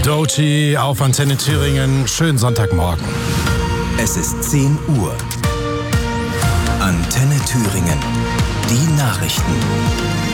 Doechii auf Antenne Thüringen. Schönen Sonntagmorgen. Es ist 10 Uhr. Antenne Thüringen. Die Nachrichten.